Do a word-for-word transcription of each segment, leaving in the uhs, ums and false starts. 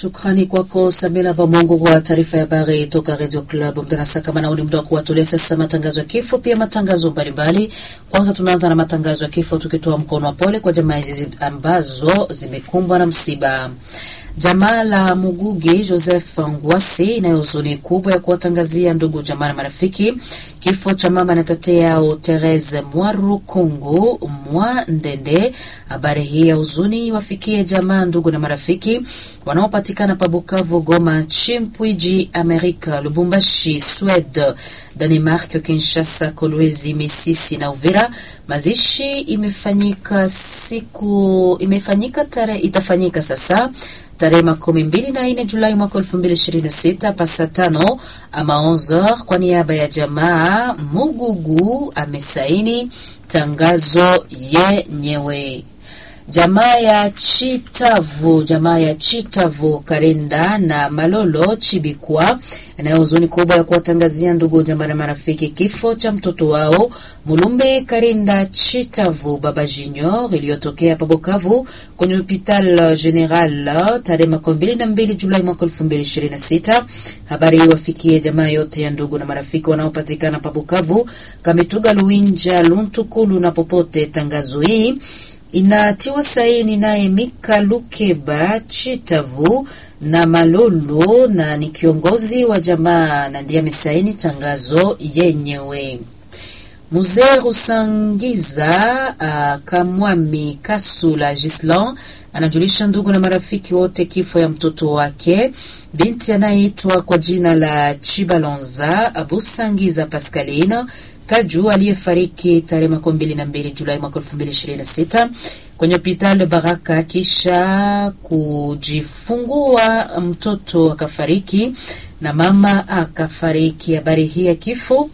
Shukrani kwako Samila Bamongo kwa taarifa ya habari toka Radio Club. Mtanasa kama nauli muda wa kuwatolea sasa matangazo ya kifo, pia matangazo mbalimbali. Kwanza tunaanza na matangazo ya kifo tukitoa mkono wa pole kwa jamaa hizi ambazo zimekumbwa na msiba. Jamaa la Mugugi Joseph Ngwasi inayo huzuni kubwa ya kuwatangazia ndugu jamaa na marafiki kifo cha mama na tate yao Therese Mwaru Kungu Mwa Ndende. Habari hii ya huzuni wafikie jamaa, ndugu na marafiki wanaopatikana pa Bukavu, Goma, Chimpwiji, Amerika, Lubumbashi, Sweden, Denmark, Kinshasa, Kolwezi, Misisi na Uvira. Mazishi imefanyika siku imefanyika tare itafanyika sasa tarehe makumi mbili na nne Julai mwaka elfu mbili ishirini na sita pasa tano ama onze heures. Kwa niaba ya jamaa, Mugugu amesaini tangazo yenyewe. Jamaa ya Chitavu, jamaa ya Chitavu Karenda na Malolo Chibikwa na huzuni kubwa ya kuwatangazia ndugu jamaa na marafiki kifo cha mtoto wao Mulumbe Karenda Chitavu Baba Junior iliyotokea pa Bukavu kwenye hospital general tarehe makumi mbili na mbili Julai mwaka elfu mbili ishirini na sita. Habari hii wafikie jamaa yote ya ndugu na marafiki wanaopatikana pa Bukavu, Kamituga, Luinja, Luntukulu na popote. Tangazo hii inatiwa saini naye Mika Lukeba Chitavu na Malolo na ni kiongozi wa jamaa na ndiye amesaini tangazo yenyewe. Mzee Rusangiza uh, Kamwami Kasula Gislan anajulisha ndugu na marafiki wote kifo ya mtoto wake binti anayeitwa kwa jina la Chibalonza Abusangiza Pascaline Kaju aliyefariki tarehe makumi mbili na mbili Julai mwaka elfu mbili ishirini na sita kwenye hospitali Baraka kisha kujifungua. Mtoto akafariki na mama akafariki. Habari hii ya kifo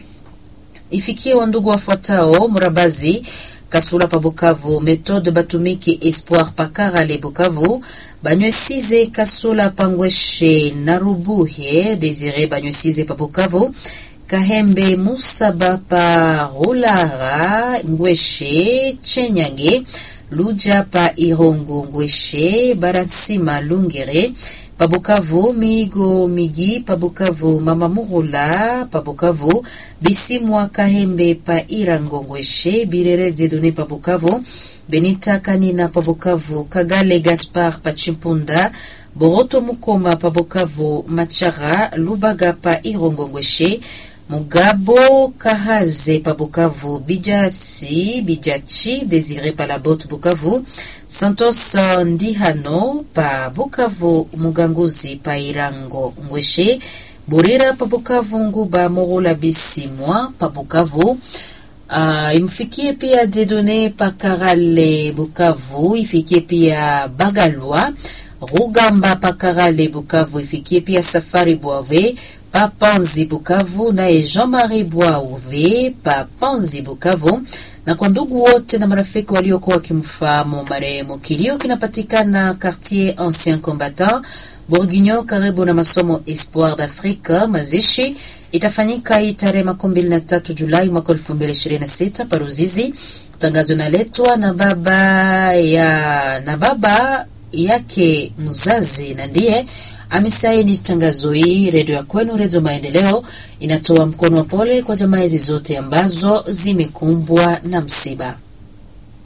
ifikie wa ndugu wafuatao: Murabazi Kasula pa Bukavu, Methode Batumiki Espoir Pakarale Bukavu, Banywesize Kasula Pangweshe Narubuhe Desire Banywesize pa Bukavu, Kahembe Musaba pa Rulara Ngweshe Chenyange, Luja pa Irongo Ngweshe, Baransima Lungere pa Bukavu, Migo Migi pa Bukavu, Mama Murula pa Bukavu, Bisimwa Kahembe pa Irango Ngweshe, Birere Zedone pa Bukavu, Benita Kanina pa Bukavu, Kagale Gaspar pa Chimpunda, Boroto Mukoma pa Bukavu, Machara Lubaga pa Irongo Ngweshe, Mugabo Kahaze pa Bukavu, Bijasi Bijachi Desire pa Labot Bukavu, Santos Ndihano pa Bukavu, Muganguzi pa Irango Ngweshe, Burira pa Bukavu, Nguba Morula Bisimwa pa Bukavu. Uh, imfikie pia Dedone pa Karale Bukavu, ifikie pia Bagalwa Rugamba pa Karale Bukavu, ifikie pia Safari Boave pa Panzi Bukavu, na Jean-Marie Boave pa Panzi Bukavu, na kwa ndugu wote na marafiki waliokuwa kimfahamu marehemu. Kilio kinapatikana quartier ancien combattant Bourguignon karibu na masomo Espoir d'Afrique. Mazishi itafanyika tarehe makumi mbili na tatu Julai mwaka elfu mbili ishirini na sita Paruzizi. Tangazo naletwa na baba ya na baba yake mzazi na ndiye amesaini tangazo hii. Redio ya kwenu, Redio Maendeleo, inatoa mkono wa pole kwa jamaa hizi zote ambazo zimekumbwa na msiba.